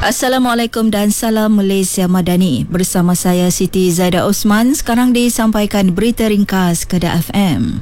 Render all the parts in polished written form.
Assalamualaikum dan salam Malaysia Madani. Bersama saya Siti Zaidah Osman. Sekarang disampaikan berita ringkas Kedah FM.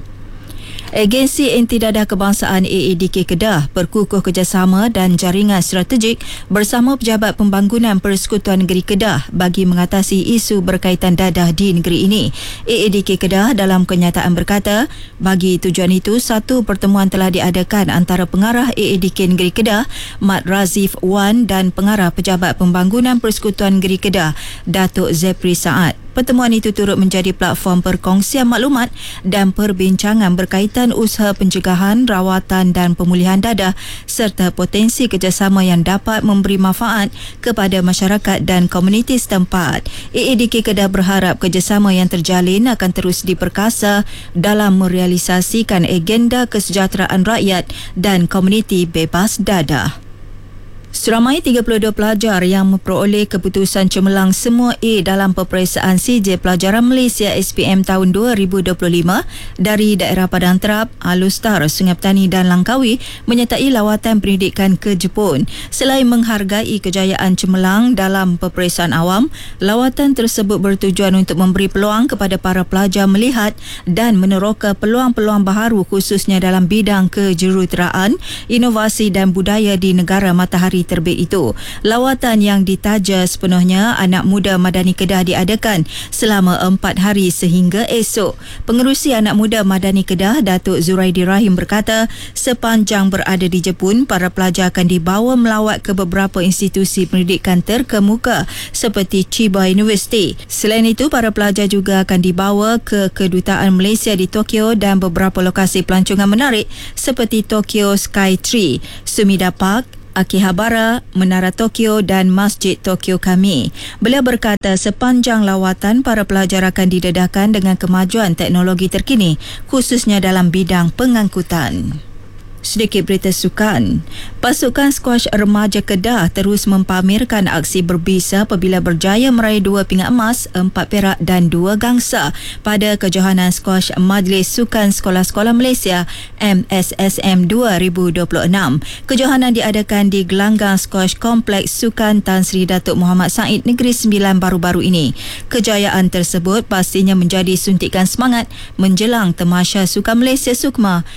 Agensi Anti Dadah Kebangsaan AADK Kedah berkukuh kerjasama dan jaringan strategik bersama Pejabat Pembangunan Persekutuan Negeri Kedah bagi mengatasi isu berkaitan dadah di negeri ini. AADK Kedah dalam kenyataan berkata, bagi tujuan itu, satu pertemuan telah diadakan antara pengarah AADK Negeri Kedah, Mat Razif Wan dan pengarah Pejabat Pembangunan Persekutuan Negeri Kedah, Datuk Zepri Saad. Pertemuan itu turut menjadi platform perkongsian maklumat dan perbincangan berkaitan usaha pencegahan, rawatan dan pemulihan dadah serta potensi kerjasama yang dapat memberi manfaat kepada masyarakat dan komuniti setempat. AADK Kedah berharap kerjasama yang terjalin akan terus diperkasa dalam merealisasikan agenda kesejahteraan rakyat dan komuniti bebas dadah. Seramai 32 pelajar yang memperoleh keputusan cemerlang semua A dalam peperiksaan CJ Pelajaran Malaysia SPM tahun 2025 dari daerah Padang Terap, Alustar, Sungai Petani dan Langkawi menyertai lawatan pendidikan ke Jepun. Selain menghargai kejayaan cemerlang dalam peperiksaan awam, lawatan tersebut bertujuan untuk memberi peluang kepada para pelajar melihat dan meneroka peluang-peluang baharu khususnya dalam bidang kejuruteraan, inovasi dan budaya di negara matahari terbit itu. Lawatan yang ditaja sepenuhnya anak muda Madani Kedah diadakan selama 4 hari sehingga esok. Pengerusi anak muda Madani Kedah, Datuk Zuraidi Rahim berkata, sepanjang berada di Jepun, para pelajar akan dibawa melawat ke beberapa institusi pendidikan terkemuka seperti Chiba University. Selain itu, para pelajar juga akan dibawa ke kedutaan Malaysia di Tokyo dan beberapa lokasi pelancongan menarik seperti Tokyo Sky Tree, Sumida Park, Akihabara, Menara Tokyo dan Masjid Tokyo Kami. Beliau berkata sepanjang lawatan para pelajar akan didedahkan dengan kemajuan teknologi terkini khususnya dalam bidang pengangkutan. Sedikit berita sukan. Pasukan skuash remaja Kedah terus mempamerkan aksi berbisa apabila berjaya meraih 2 pingat emas, 4 perak dan 2 gangsa pada kejohanan skuash Majlis Sukan Sekolah-Sekolah Malaysia MSSM 2026. Kejohanan diadakan di Gelanggang Skuash Kompleks Sukan Tan Sri Datuk Muhammad Said Negeri Sembilan baru-baru ini. Kejayaan tersebut pastinya menjadi suntikan semangat menjelang Tamasya Sukan Malaysia Sukma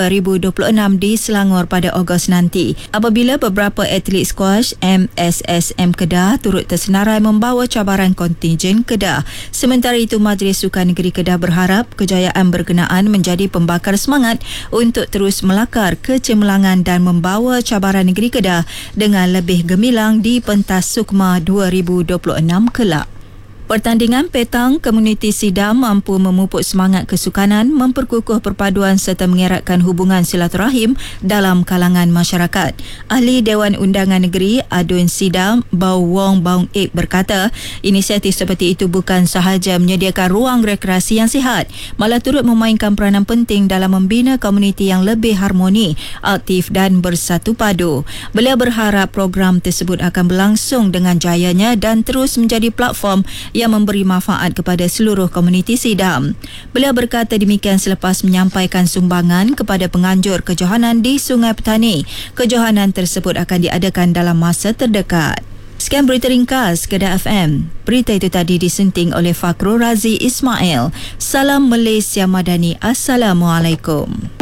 2026 di Selangor pada Ogos nanti, apabila beberapa atlet skuash MSSM Kedah turut tersenarai membawa cabaran kontingen Kedah. Sementara itu, Majlis Sukan Negeri Kedah berharap kejayaan berkenaan menjadi pembakar semangat untuk terus melakar kecemerlangan dan membawa cabaran negeri Kedah dengan lebih gemilang di pentas Sukma 2026 kelak. Pertandingan petang komuniti Sidam mampu memupuk semangat kesukanan, memperkukuh perpaduan serta mengeratkan hubungan silaturahim dalam kalangan masyarakat. Ahli Dewan Undangan Negeri Adun Sidam, Bau Wong Baung Ip berkata, inisiatif seperti itu bukan sahaja menyediakan ruang rekreasi yang sihat, malah turut memainkan peranan penting dalam membina komuniti yang lebih harmoni, aktif dan bersatu padu. Beliau berharap program tersebut akan berlangsung dengan jayanya dan terus menjadi platform yang memberi manfaat kepada seluruh komuniti Sidam. Beliau berkata demikian selepas menyampaikan sumbangan kepada penganjur kejohanan di Sungai Petani. Kejohanan tersebut akan diadakan dalam masa terdekat. Sekian berita ringkas Kedah FM. Berita itu tadi disunting oleh Fakrul Razi Ismail. Salam Malaysia Madani. Assalamualaikum.